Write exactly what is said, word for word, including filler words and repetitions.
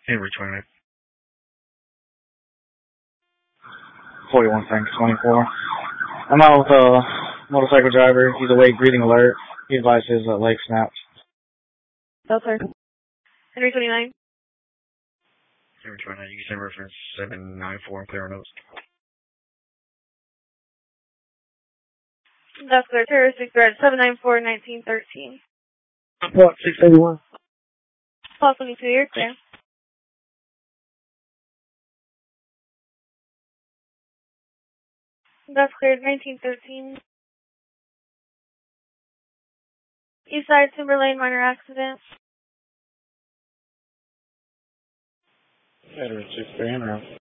Henry twenty. forty-one thanks, twenty-four. I'm out with a motorcycle driver. He's awake, breathing alert. He advised his uh, leg snapped. Delta. Henry twenty-nine. Henry twenty-nine, you can send reference seven nine four and clear notes. That's clear. Terroristic threat, seven nine four, nineteen thirteen. Report six eighty-one. Call twenty-two, you're clear. That's cleared, nineteen thirteen. Eastside Timberlane, minor accident. Veteran six three,